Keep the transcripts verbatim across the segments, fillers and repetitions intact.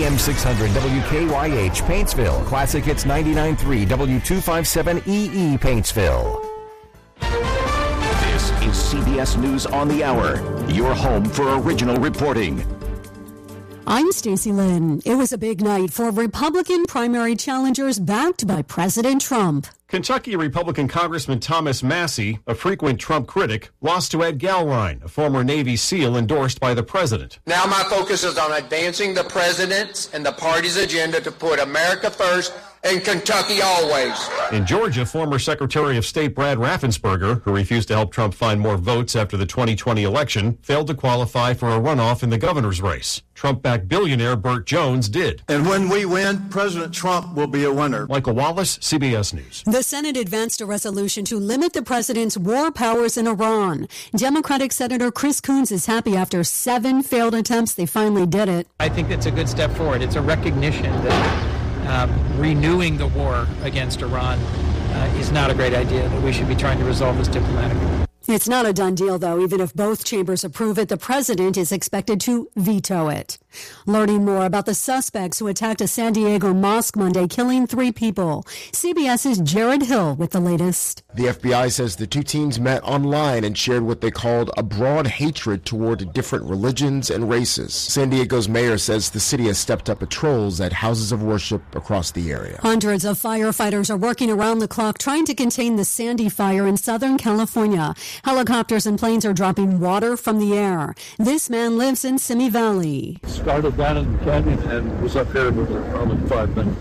A M six hundred W K Y H, Paintsville. Classic Hits ninety-nine point three, W two fifty-seven E E, Paintsville. This is C B S News on the Hour, your home for original reporting. I'm Stacey Lynn. It was a big night for Republican primary challengers backed by President Trump. Kentucky Republican Congressman Thomas Massie, a frequent Trump critic, lost to Ed Gallrein, a former Navy SEAL endorsed by the president. Now my focus is on advancing the president's and the party's agenda to put America first and Kentucky always. In Georgia, former Secretary of State Brad Raffensperger, who refused to help Trump find more votes after the twenty twenty election, failed to qualify for a runoff in the governor's race. Trump-backed billionaire Burt Jones did. And when we win, President Trump will be a winner. Michael Wallace, C B S News. The Senate advanced a resolution to limit the president's war powers in Iran. Democratic Senator Chris Coons is happy after seven failed attempts, they finally did it. I think that's a good step forward. It's a recognition that uh, renewing the war against Iran uh, is not a great idea, that we should be trying to resolve this diplomatically. It's not a done deal, though. Even if both chambers approve it, the president is expected to veto it. Learning more about the suspects who attacked a San Diego mosque Monday, killing three people. CBS's Jared Hill with the latest. The F B I says the two teams met online and shared what they called a broad hatred toward different religions and races. San Diego's mayor says the city has stepped up patrols at houses of worship across the area. Hundreds of firefighters are working around the clock trying to contain the Sandy fire in Southern California. Helicopters and planes are dropping water from the air. This man lives in Simi Valley. Started down in the canyon and was up here within probably five minutes.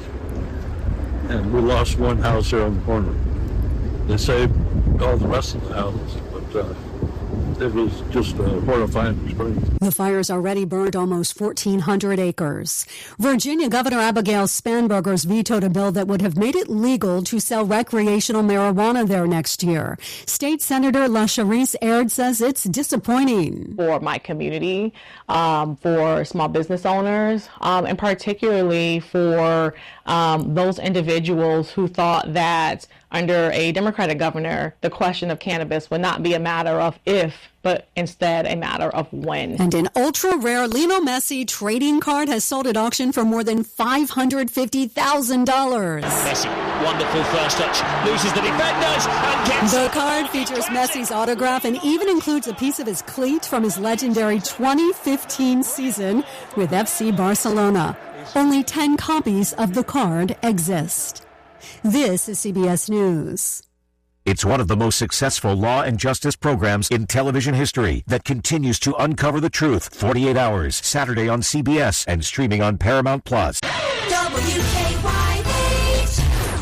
And we lost one house here on the corner. They saved all the rest of the houses, but uh, it was just a horrifying experience. The fire's already burned almost fourteen hundred acres. Virginia Governor Abigail Spanberger's vetoed a bill that would have made it legal to sell recreational marijuana there next year. State Senator LaSharice Aird says it's disappointing. For my community, um, for small business owners, um, and particularly for um, those individuals who thought that under a Democratic governor, the question of cannabis would not be a matter of if, but instead a matter of when. And an ultra-rare Lionel Messi trading card has sold at auction for more than five hundred fifty thousand dollars. Messi, wonderful first touch, loses the defenders and gets... The card features Messi's autograph and even includes a piece of his cleat from his legendary twenty fifteen season with F C Barcelona. Only ten copies of the card exist. This is C B S News. It's one of the most successful law and justice programs in television history that continues to uncover the truth. forty-eight hours, Saturday on C B S and streaming on Paramount Plus. W K Y H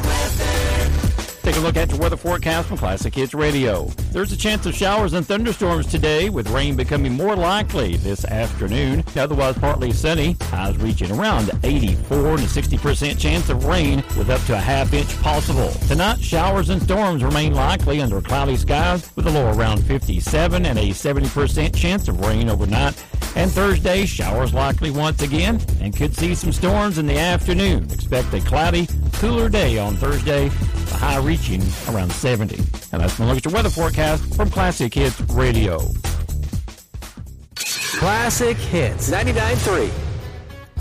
Take a look at your weather forecast from Classic Hits Radio. There's a chance of showers and thunderstorms today, with rain becoming more likely this afternoon. Otherwise, partly sunny. Highs reaching around eighty-four and a sixty percent chance of rain, with up to a half inch possible. Tonight, showers and storms remain likely under cloudy skies, with a low around fifty-seven and a seventy percent chance of rain overnight. And Thursday, showers likely once again, and could see some storms in the afternoon. Expect a cloudy, cooler day on Thursday, the high reaching around seventy. And that's my look at your weather forecast from Classic Hits Radio. Classic Hits ninety-nine point three.